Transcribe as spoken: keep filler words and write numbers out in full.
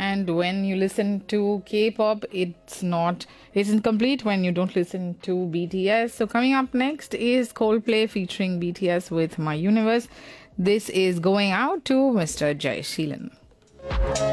And when you listen to K-pop, it's not isn't complete when you don't listen to B T S. So coming up next is Coldplay featuring B T S with My Universe. This is going out to Mister Jai Sheelan.